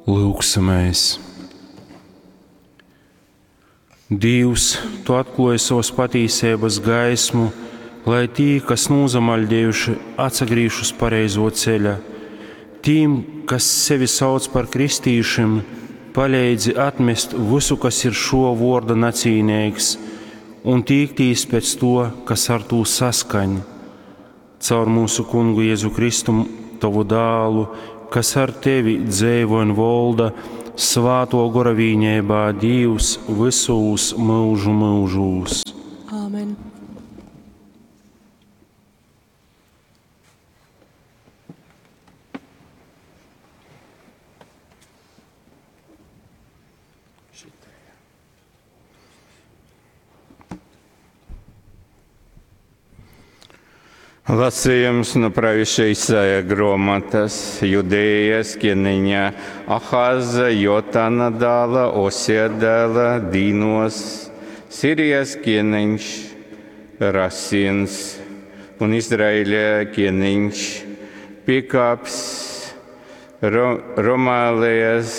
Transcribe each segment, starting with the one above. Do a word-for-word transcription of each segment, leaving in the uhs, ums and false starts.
Lūksimies! Dievs, Tu atklāji savas patiesības gaismu, lai tie, kas nozamaļdējuši, atsagrīž uz pareizo ceļa. Tiem, kas sevi sauc par kristīšiem, palīdzi atmest visu, kas ir šo vārda nacīnīgs, un tīktīs pēc to, kas ar to saskaņ. Caur mūsu Kungu Jēzu Kristu, Tavu dālu, kas ar Tevi dzīvo un valda, svāto gora vīņībā Dievs visos mūžu mūžos. Āmen. Lasījums no praviša Isaija grāmatas, Judējas ķēniņa Ahāza, Jotāna dēla, Osija dēla dīnos, Sirijas ķēniņš Rasins un Izraēļa ķēniņš Pikaps, Romālijas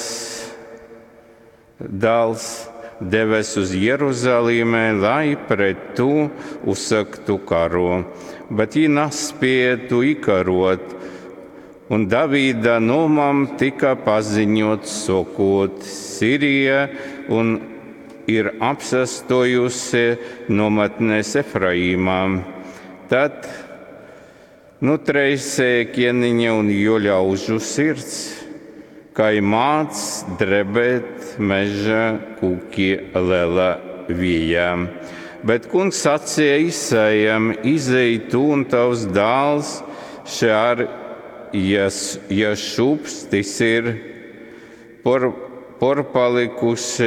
dēls devies uz Jeruzalemi, lai pret to uzsāktu karu. Bet viņi nespēja to izkarot, un Davīda nomam tika paziņots, sakot, Sirija un ir apsastojusi nometnēs Efraīmā. Tad nutreisēja ķēniņa un jo ļaužu sirds, kā māc drebēt meža kūki liela vijā. Bet kungs sacīja Isaijam, izej tu un tavs dēls šār Jašubs, tas ir por, porpalikuši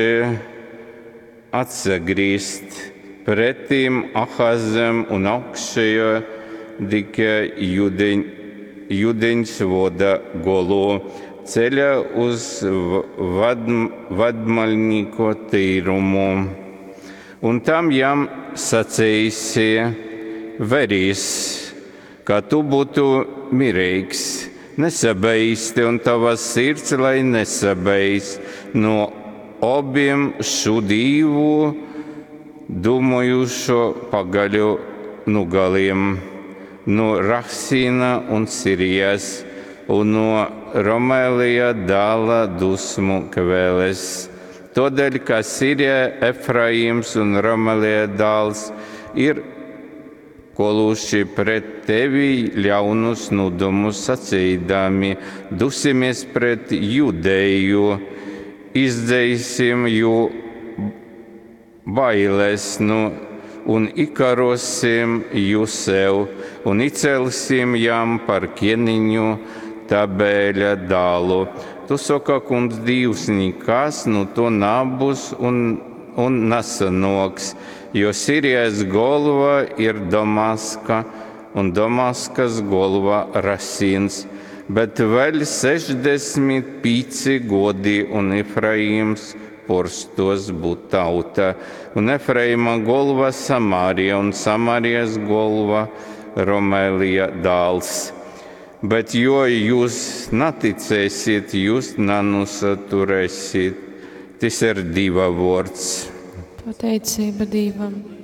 atsagrīst pretīm Ahazam un augšējo dika judeņ, judeņš voda golu ceļa uz vad, vadmaļnīko tīrumu. Un tam jām sacīsi, verīs, ka tu būtu mirīgs, nesabeisti, un tava sirds, lai nesabeis no abiem šo divu domājušo pagaļu nugaliem, no Rasina un Sirijas, un no Romēlija dēla dusmu kvēles. Tādēļ, ka Sirija, Efraims un Romēlija dēls ir koluši pret tevi ļaunus nodomus sacīdami, dusimies pret Judēju, izdzēsim jū bailes nu, un ikarosim jū sev, un icelsim jām par ķēniņu Tabēļa dēlu. Tu saka, kungs Dievs, nekas no to nabus un, un nesanoks, jo Sirijas galva ir Damaska un Damaskas galva Rasins, bet vēl sešdesmit pieci godi un Efraims porstos būt tauta, un Efraima galva Samārija un Samārijas galva Romēlija dēls. Bet jo jūs neticēsiet, jūs nenusaturēsiet. Tas ir Dieva vārds. Pateicība Dievam.